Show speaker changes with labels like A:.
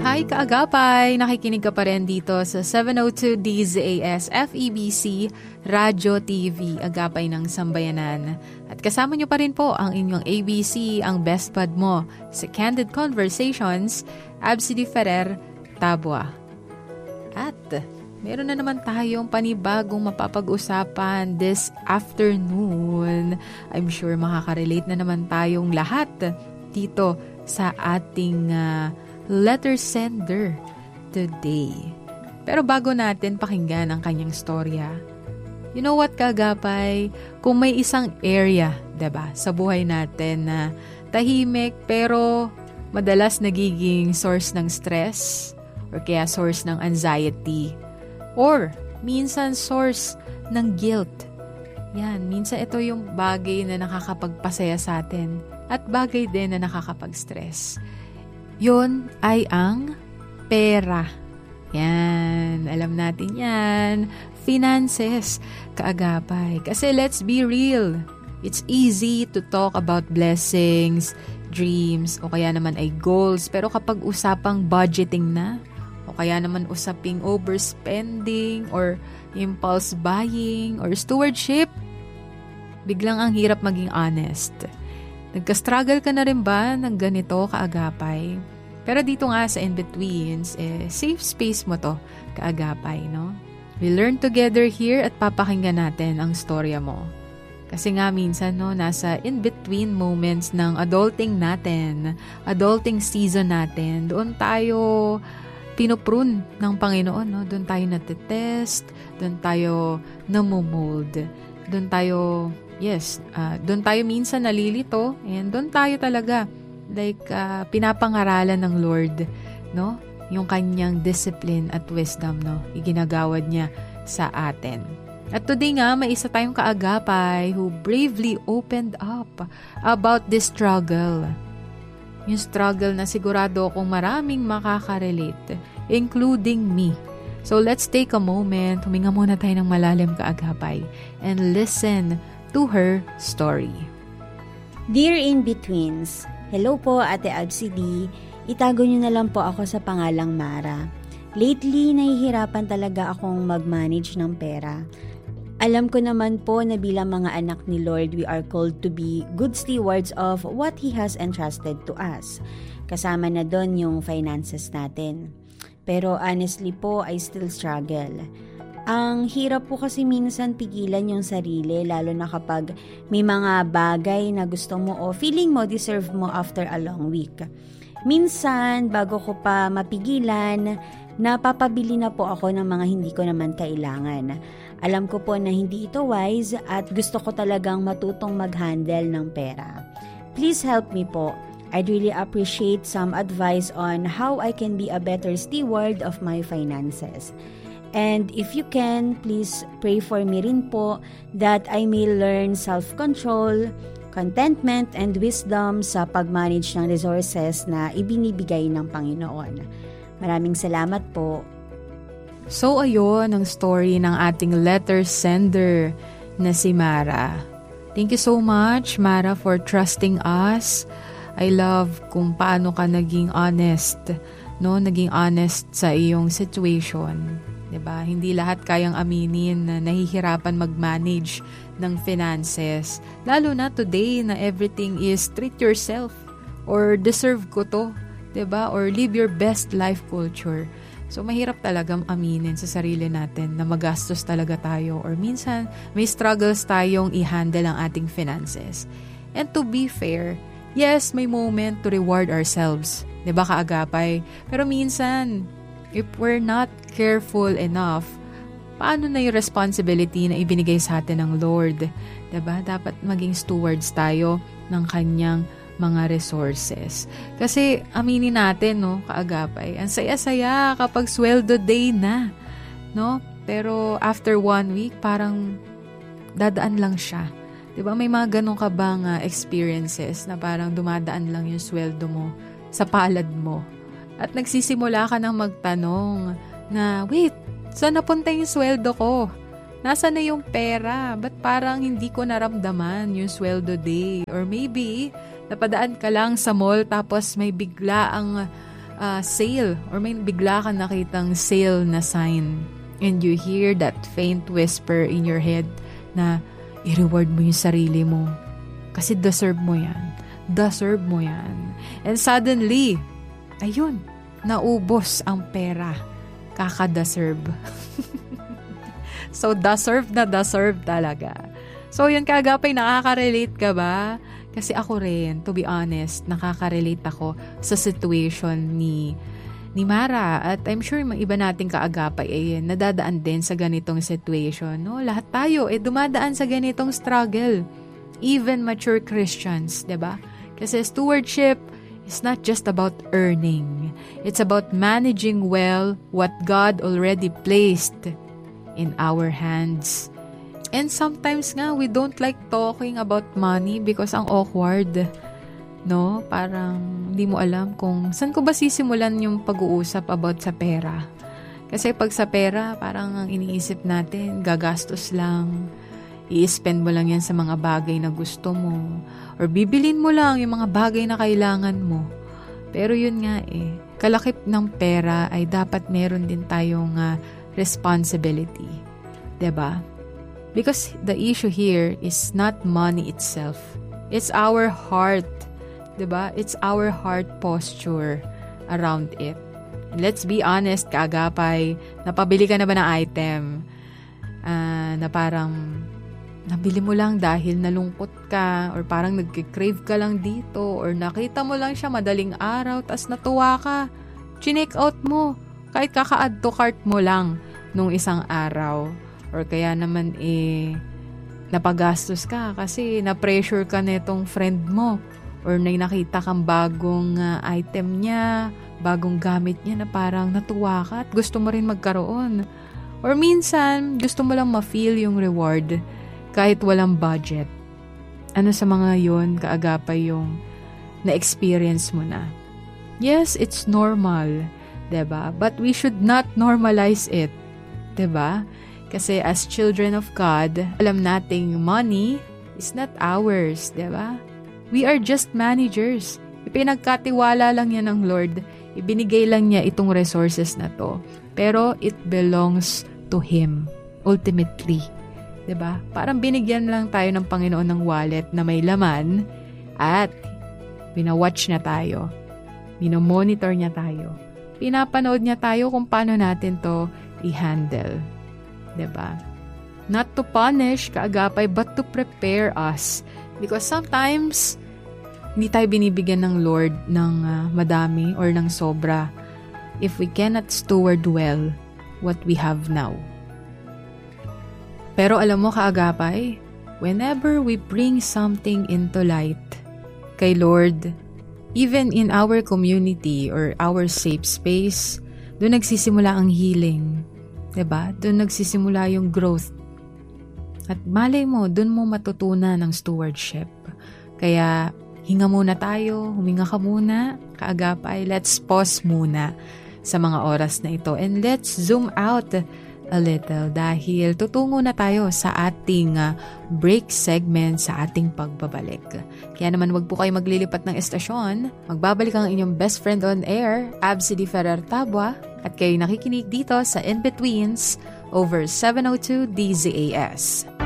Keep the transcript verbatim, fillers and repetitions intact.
A: Hi kaagapay! Nakikinig ka pa rin dito sa seven oh two D Z A S F E B C Radyo T V, Agapay ng Sambayanan. At kasama niyo pa rin po ang inyong A B C, ang best bud mo sa Candid Conversations, Absidy Ferrer, Tabua. At meron na naman tayong panibagong mapapag-usapan this afternoon. I'm sure makaka-relate na naman tayong lahat dito sa ating uh, letter sender today. Pero bago natin pakinggan ang kanyang storya, you know what kagapay? Kung may isang area, diba, sa buhay natin na tahimik pero madalas nagiging source ng stress or kaya source ng anxiety or minsan source ng guilt. Yan, minsan ito yung bagay na nakakapagpasaya sa atin at bagay din na nakakapag-stress. Yun ay ang pera. Yan, alam natin yan. Finances, kaagapay. Kasi let's be real. It's easy to talk about blessings, dreams, o kaya naman ay goals. Pero kapag usapang budgeting na, o kaya naman usaping overspending, or impulse buying, or stewardship, biglang ang hirap maging honest. Nagka-struggle ka na rin ba ng ganito kaagapay? Pero dito nga sa In-Betweens, eh, safe space mo to kaagapay, no? We learn together here at papakinggan natin ang storya mo. Kasi nga minsan, no, nasa in-between moments ng adulting natin, adulting season natin, doon tayo pinuprune ng Panginoon, no? Doon tayo natetest, doon tayo namumold, doon tayo... Yes, uh, doon tayo minsan nalilito and doon tayo talaga like uh, pinapangaralan ng Lord, no? Yung kanyang discipline at wisdom, no? Iginagawad niya sa atin. At today nga, may isa tayong kaagapay who bravely opened up about this struggle. Yung struggle na sigurado akong maraming makaka-relate, including me. So let's take a moment, huminga muna tayo ng malalim kaagapay and listen to her story.
B: Dear In-Betweens, hello po Ate Absidy. Itago niyo na lang po ako sa pangalang Mara. Lately, nahihirapan talaga akong mag-manage ng pera. Alam ko naman po na bilang mga anak ni Lord, we are called to be good stewards of what He has entrusted to us. Kasama na doon yung finances natin. Pero honestly po, I still struggle. Ang hirap po kasi minsan pigilan yung sarili, lalo na kapag may mga bagay na gusto mo o feeling mo deserve mo after a long week. Minsan, bago ko pa mapigilan, napapabili na po ako ng mga hindi ko naman kailangan. Alam ko po na hindi ito wise at gusto ko talagang matutong mag-handle ng pera. Please help me po. I'd really appreciate some advice on how I can be a better steward of my finances. And if you can, please pray for me rin po that I may learn self-control, contentment, and wisdom sa pag-manage ng resources na ibinibigay ng Panginoon. Maraming salamat po.
A: So ayun ang story ng ating letter sender na si Mara. Thank you so much, Mara, for trusting us. I love kung paano ka naging honest, no? Naging honest sa iyong situation. Diba? Hindi lahat kayang aminin na nahihirapan mag-manage ng finances. Lalo na today na everything is treat yourself or deserve ko to. Diba? Or live your best life culture. So mahirap talagang aminin sa sarili natin na magastos talaga tayo or minsan may struggles tayong i-handle ang ating finances. And to be fair, yes, may moment to reward ourselves. Diba kaagapay? Pero minsan, if we're not careful enough, paano na yung responsibility na ibinigay sa atin ng Lord? Diba? Dapat maging stewards tayo ng kanyang mga resources. Kasi aminin natin, no, kaagapay, ang saya-saya kapag sweldo day na, no? Pero after one week, parang dadaan lang siya. Diba? May mga ganun ka bang uh, experiences na parang dumadaan lang yung sweldo mo sa palad mo? At nagsisimula ka nang magtanong na, wait, saan napunta yung sweldo ko? Nasaan na yung pera? Ba't parang hindi ko naramdaman yung sweldo day? Or maybe, napadaan ka lang sa mall tapos may bigla ang uh, sale or may bigla ka nakitang sale na sign and you hear that faint whisper in your head na i-reward mo yung sarili mo. Kasi deserve mo yan. Deserve mo yan. And suddenly, ayun, naubos ang pera. Kaka-deserve. So, deserve na deserve talaga. So, yun kaagapay, nakaka-relate ka ba? Kasi ako rin, to be honest, nakaka-relate ako sa situation ni ni Mara. At I'm sure yung iba nating kaagapay ay eh, nadadaan din sa ganitong situation. No? Lahat tayo eh dumadaan sa ganitong struggle. Even mature Christians, diba? Kasi stewardship is not just about earning. It's about managing well what God already placed in our hands. And sometimes nga, we don't like talking about money because ang awkward. No? Parang hindi mo alam kung saan ko ba sisimulan yung pag-uusap about sa pera. Kasi pag sa pera, parang ang iniisip natin, gagastos lang. I-spend mo lang yan sa mga bagay na gusto mo. Or bibilin mo lang yung mga bagay na kailangan mo. Pero yun nga eh, kalakip ng pera ay dapat meron din tayong uh, responsibility. Diba? Because the issue here is not money itself. It's our heart. Diba? It's our heart posture around it. And let's be honest, kaagapay, napabili ka na ba ng item uh, na parang nabili mo lang dahil nalungkot ka or parang nagkikrave ka lang dito or nakita mo lang siya madaling araw tas natuwa ka. Chinek out mo. Kahit kaka-add to cart mo lang nung isang araw. Or kaya naman eh napagastos ka kasi na-pressure ka netong friend mo. Or may nakita kang bagong uh, item niya, bagong gamit niya na parang natuwa ka at gusto mo rin magkaroon. Or minsan, gusto mo lang ma-feel yung reward kahit walang budget. Ano sa mga yon kaagapay yung na-experience mo na? Yes, it's normal, diba? But we should not normalize it, diba? Kasi as children of God, alam nating money is not ours, diba? We are just managers. Ipinagkatiwala lang yan ng Lord. Ibinigay lang niya itong resources na to. Pero it belongs to Him, ultimately. Diba? Parang binigyan lang tayo ng Panginoon ng wallet na may laman at pinawatch niya tayo. Minomonitor niya tayo. Pinapanood niya tayo kung paano natin to i-handle. Diba? Not to punish, kaagapay, but to prepare us. Because sometimes, hindi tayo binibigyan ng Lord ng uh, madami or ng sobra if we cannot steward well what we have now. Pero alam mo kaagapay, whenever we bring something into light kay Lord, even in our community or our safe space, doon nagsisimula ang healing. Diba? Doon nagsisimula yung growth. At malay mo, doon mo matutunan ng stewardship. Kaya, hinga muna tayo, huminga ka muna, kaagapay, let's pause muna sa mga oras na ito. And let's zoom out a little dahil tutungo na tayo sa ating uh, break segment sa ating pagbabalik. Kaya naman wag po kayo maglilipat ng estasyon. Magbabalik ang inyong best friend on air, Absi Di Ferrer Tabwa, at kayo nakikinig dito sa In-Betweens over seven oh two D Z A S.